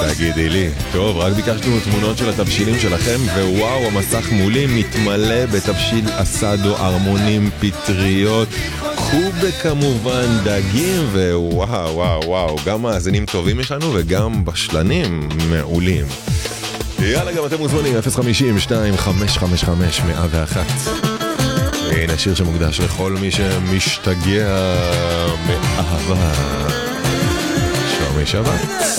תגידי לי. טוב, רק ביקשנו תמונות של התבשילים שלכם, ווואו, המסך מולי מתמלא בתבשיל אסדו, ארמונים, פטריות, קובה כמובן, דגים, ווואו, וואו, וואו, גם מאזינים טובים יש לנו וגם בשלנים מעולים. יאללה, גם אתם מוזמנים, 050-2555-101. הנה שיר שמוקדש לכל מי שמשתגע מאהבה. שלומי שבת.